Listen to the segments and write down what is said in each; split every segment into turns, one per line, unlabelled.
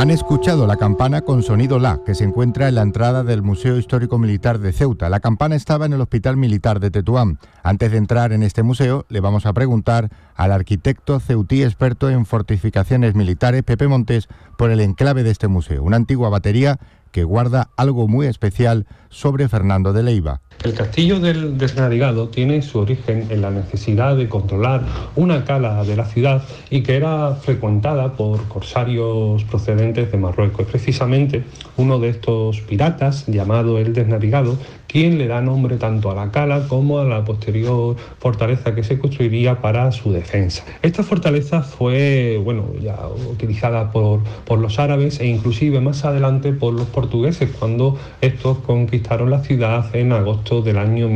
Han escuchado la campana con sonido La, que se encuentra en la entrada del Museo Histórico Militar de Ceuta. La campana estaba en el Hospital Militar de Tetuán. Antes de entrar en este museo, le vamos a preguntar al arquitecto ceutí experto en fortificaciones militares, Pepe Montes, por el enclave de este museo, una antigua batería que guarda algo muy especial sobre Fernando de Leiva.
El castillo del Desnarigado tiene su origen en la necesidad de controlar una cala de la ciudad y que era frecuentada por corsarios procedentes de Marruecos. Es precisamente uno de estos piratas, llamado el Desnarigado, quien le da nombre tanto a la cala como a la posterior fortaleza que se construiría para su defensa. Esta fortaleza fue ya utilizada por los árabes e inclusive más adelante por los portugueses cuando estos conquistaron la ciudad en agosto del año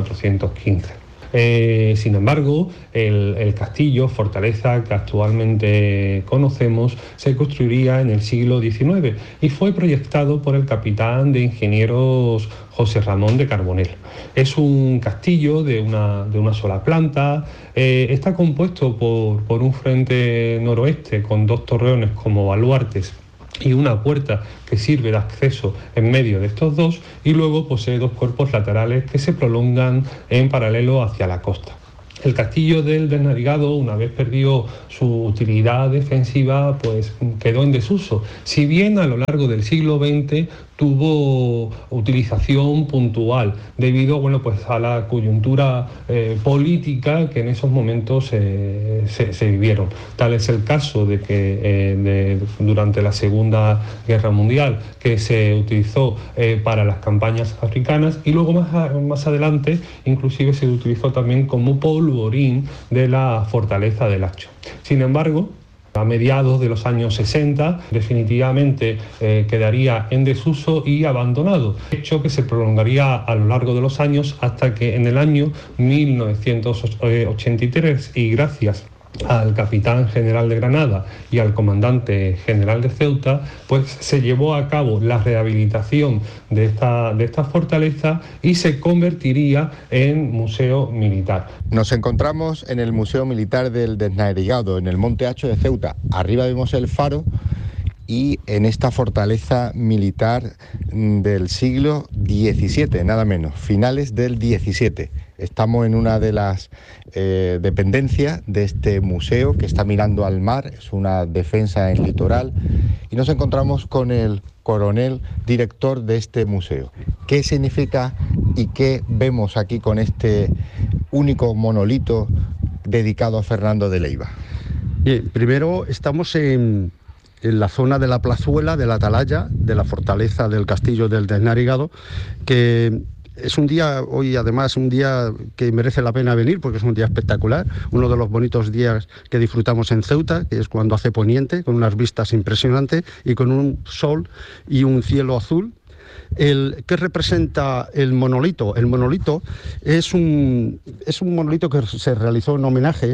1415. Sin embargo, el castillo, fortaleza que actualmente conocemos, se construiría en el siglo XIX y fue proyectado por el capitán de ingenieros José Ramón de Carbonell. Es un castillo de una sola planta, está compuesto por un frente noroeste con dos torreones como baluartes y una puerta que sirve de acceso en medio de estos dos, y luego posee dos cuerpos laterales que se prolongan en paralelo hacia la costa. El castillo del Desnarigado, una vez perdió su utilidad defensiva, pues quedó en desuso. Si bien a lo largo del siglo XX tuvo utilización puntual debido a la coyuntura política que en esos momentos se vivieron. Tal es el caso de que durante la Segunda Guerra Mundial, que se utilizó para las campañas africanas, y luego más adelante inclusive se utilizó también como polvorín de la fortaleza del Hacho. Sin embargo, a mediados de los años 60 definitivamente quedaría en desuso y abandonado, hecho que se prolongaría a lo largo de los años hasta que en el año 1983, y gracias al capitán general de Granada y al comandante general de Ceuta, pues se llevó a cabo la rehabilitación de esta fortaleza y se convertiría en museo militar.
Nos encontramos en el Museo Militar del Desnarigado, en el Monte Hacho de Ceuta. Arriba vemos el faro y en esta fortaleza militar del siglo XVII, nada menos, finales del XVII. Estamos en una de las dependencias de este museo que está mirando al mar, es una defensa en litoral, y nos encontramos con el coronel director de este museo. ¿Qué significa y qué vemos aquí con este único monolito dedicado a Fernando de Leiva?
Bien, primero estamos en la zona de la plazuela, de la atalaya, de la fortaleza del castillo del Desnarigado, que es un día, hoy además, un día que merece la pena venir porque es un día espectacular, uno de los bonitos días que disfrutamos en Ceuta, que es cuando hace poniente, con unas vistas impresionantes y con un sol y un cielo azul. ¿Qué representa el monolito? El monolito es un monolito que se realizó en homenaje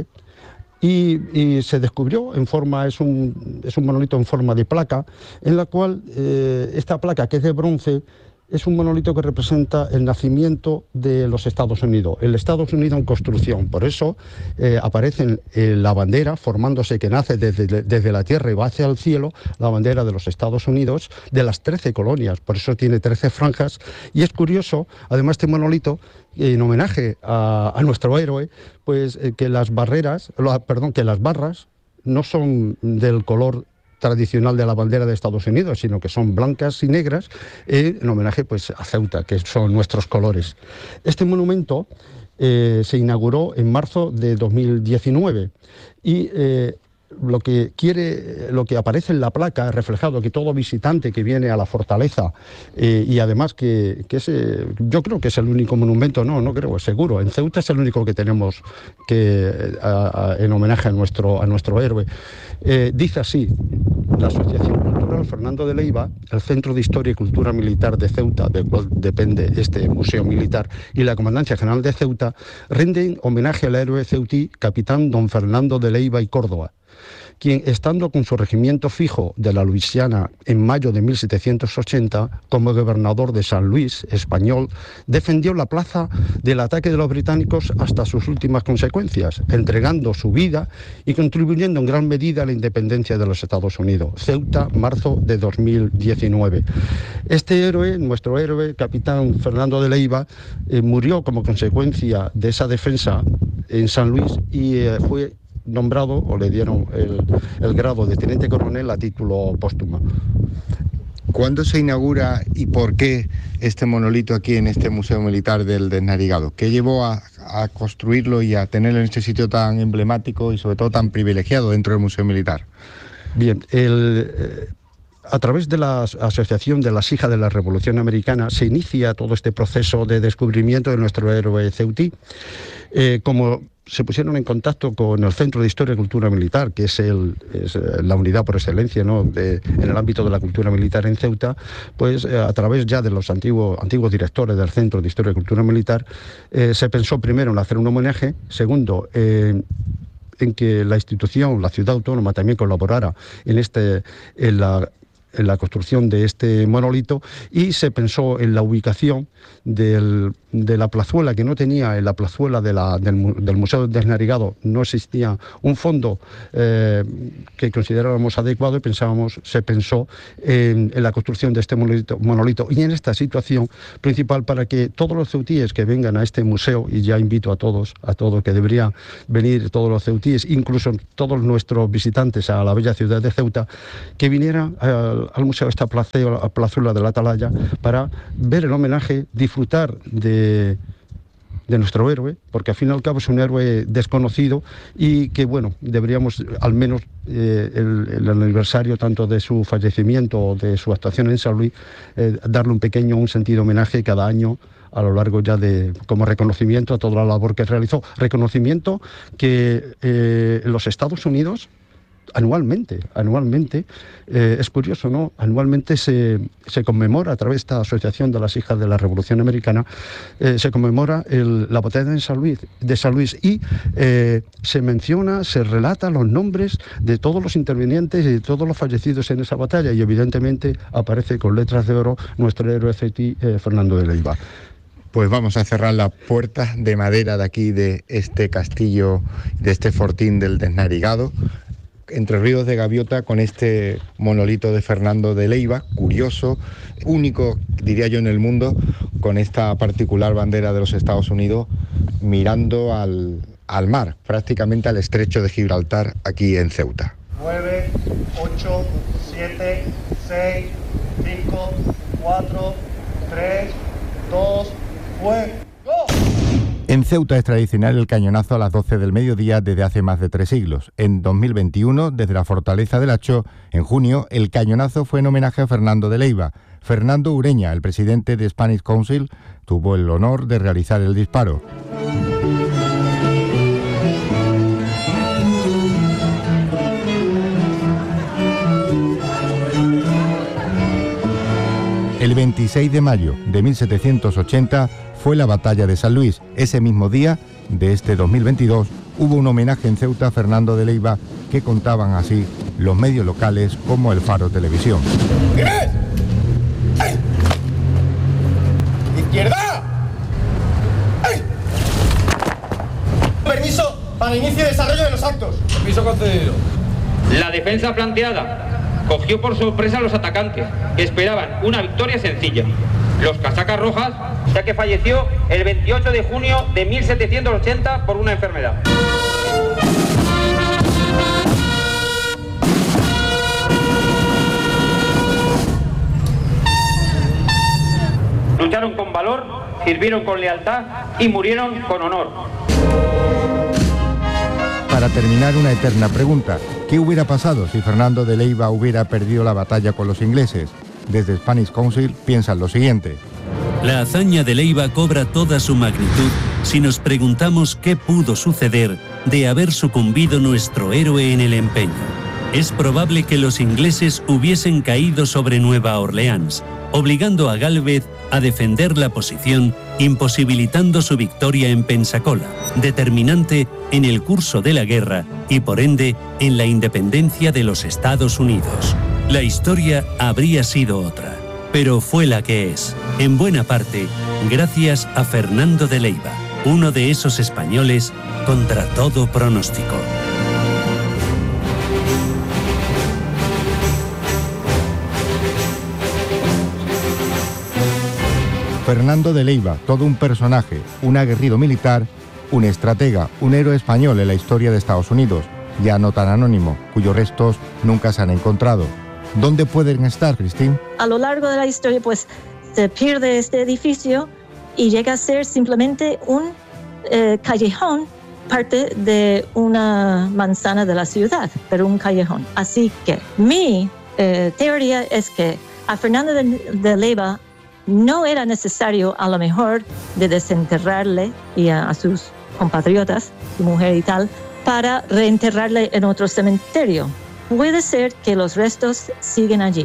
y se descubrió es un monolito en forma de placa, en la cual esta placa, que es de bronce, es un monolito que representa el nacimiento de los Estados Unidos, el Estados Unidos en construcción. Por eso aparece la bandera formándose, que nace desde la tierra y va hacia el cielo, la bandera de los Estados Unidos, de las 13 colonias, por eso tiene 13 franjas. Y es curioso, además, este monolito, en homenaje a nuestro héroe, pues que las barras no son del color tradicional de la bandera de Estados Unidos, sino que son blancas y negras, en homenaje pues a Ceuta, que son nuestros colores. Este monumento se inauguró en marzo de 2019 y lo que aparece en la placa, reflejado, que todo visitante que viene a la fortaleza, y además que yo creo que es el único monumento, no creo, es seguro, en Ceuta es el único que tenemos en homenaje a nuestro héroe. Dice así: la Asociación Cultural Fernando de Leiva, el Centro de Historia y Cultura Militar de Ceuta, del cual depende este museo militar, y la Comandancia General de Ceuta, rinden homenaje al héroe ceutí, capitán don Fernando de Leiva y Córdoba. quien, estando con su regimiento fijo de la Luisiana en mayo de 1780, como gobernador de San Luis, español, defendió la plaza del ataque de los británicos hasta sus últimas consecuencias, entregando su vida y contribuyendo en gran medida a la independencia de los Estados Unidos. Ceuta, marzo de 2019. Este héroe, nuestro héroe, capitán Fernando de Leiva, murió como consecuencia de esa defensa en San Luis y fue nombrado, o le dieron el grado de teniente coronel a título póstumo.
¿Cuándo se inaugura y por qué este monolito aquí en este Museo Militar del Desnarigado? ¿Qué llevó a construirlo y a tenerlo en este sitio tan emblemático y sobre todo tan privilegiado dentro del Museo Militar?
Bien, a través de la Asociación de las Hijas de la Revolución Americana se inicia todo este proceso de descubrimiento de nuestro héroe ceutí. Como se pusieron en contacto con el Centro de Historia y Cultura Militar, que es la unidad por excelencia, ¿no?, en el ámbito de la cultura militar en Ceuta, pues a través ya de los antiguos directores del Centro de Historia y Cultura Militar, se pensó primero en hacer un homenaje, segundo, en que la institución, la ciudad autónoma, también colaborara en la construcción de este monolito, y se pensó en la ubicación de la plazuela, que no tenía. En la plazuela del Museo del Desnarigado no existía un fondo que considerábamos adecuado, y se pensó en la construcción de este monolito, y en esta situación principal, para que todos los ceutíes que vengan a este museo, y ya invito a todos que deberían venir todos los ceutíes, incluso todos nuestros visitantes a la bella ciudad de Ceuta, que vinieran al museo, a esta plazuela de la Atalaya, para ver el homenaje, disfrutar de nuestro héroe, porque al fin y al cabo es un héroe desconocido, y que, bueno, deberíamos al menos el aniversario tanto de su fallecimiento o de su actuación en San Luis, darle un sentido homenaje cada año, a lo largo ya como reconocimiento a toda la labor que realizó. Reconocimiento que en los Estados Unidos anualmente, es curioso, ¿no? Anualmente se conmemora, a través de esta Asociación de las Hijas de la Revolución Americana, se conmemora la batalla de San Luis, y se menciona, se relata los nombres de todos los intervinientes y de todos los fallecidos en esa batalla, y evidentemente aparece con letras de oro nuestro héroe ceutí, Fernando de Leiva.
Pues vamos a cerrar la puerta de madera de aquí, de este castillo, de este fortín del Desnarigado, entre ríos de gaviota, con este monolito de Fernando de Leiva, curioso, único, diría yo, en el mundo, con esta particular bandera de los Estados Unidos mirando al mar, prácticamente al estrecho de Gibraltar, aquí en Ceuta.
9, 8, 7, 6, 5, 4, 3, 2, ¡fuego!
En Ceuta es tradicional el cañonazo a las 12 del mediodía desde hace más de 3 siglos. En 2021, desde la Fortaleza del Hacho, en junio, el cañonazo fue en homenaje a Fernando de Leiva. Fernando Ureña, el presidente de Spanish Council, tuvo el honor de realizar el disparo. El 26 de mayo de 1780 fue la batalla de San Luis. Ese mismo día de este 2022 hubo un homenaje en Ceuta a Fernando de Leiva, que contaban así los medios locales como El Faro Televisión.
¡Firmes! ¡Ay! ¡Izquierda! ¡Ay! Permiso para inicio y desarrollo de los actos.
Permiso concedido.
La defensa planteada cogió por sorpresa a los atacantes, que esperaban una victoria sencilla. Los casacas rojas, ya que falleció el 28 de junio de 1780 por una enfermedad. Lucharon con valor, sirvieron con lealtad y murieron con honor.
Para terminar, una eterna pregunta: ¿qué hubiera pasado si Fernando de Leiva hubiera perdido la batalla con los ingleses? Desde Spanish Council piensan lo siguiente:
la hazaña de Leiva cobra toda su magnitud si nos preguntamos qué pudo suceder de haber sucumbido nuestro héroe en el empeño. Es probable que los ingleses hubiesen caído sobre Nueva Orleans, obligando a Gálvez a defender la posición, imposibilitando su victoria en Pensacola, determinante en el curso de la guerra y por ende en la independencia de los Estados Unidos. La historia habría sido otra, pero fue la que es, en buena parte, gracias a Fernando de Leiva, uno de esos españoles contra todo pronóstico.
Fernando de Leiva, todo un personaje, un aguerrido militar, un estratega, un héroe español en la historia de Estados Unidos, ya no tan anónimo, cuyos restos nunca se han encontrado. ¿Dónde pueden estar, Cristín?
A lo largo de la historia, pues, se pierde este edificio y llega a ser simplemente un callejón, parte de una manzana de la ciudad, pero un callejón. Así que mi teoría es que a Fernando de Leiva no era necesario, a lo mejor, de desenterrarle y a sus compatriotas, su mujer y tal, para reenterrarle en otro cementerio. Puede ser que los restos siguen allí.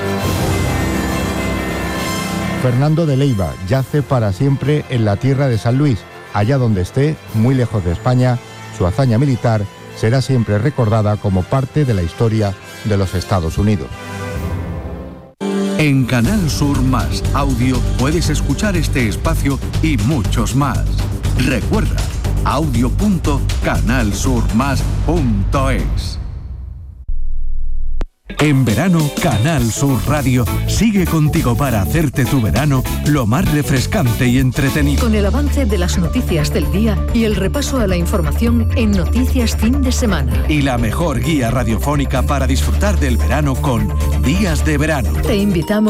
Fernando de Leiva yace para siempre en la tierra de San Luis. Allá donde esté, muy lejos de España, su hazaña militar será siempre recordada como parte de la historia de los Estados Unidos.
En Canal Sur Más Audio puedes escuchar este espacio y muchos más. Recuerda, audio.canalsurmas.es. En verano, Canal Sur Radio sigue contigo para hacerte tu verano lo más refrescante y entretenido.
Con el avance de las noticias del día y el repaso a la información en Noticias Fin de Semana.
Y la mejor guía radiofónica para disfrutar del verano con Días de Verano.
Te invitamos